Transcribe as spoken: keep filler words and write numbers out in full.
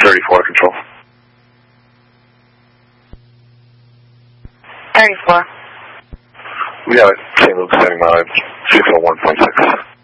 thirty-four, control. thirty-four. We got it. Saint Luke, setting mileage six oh one point six.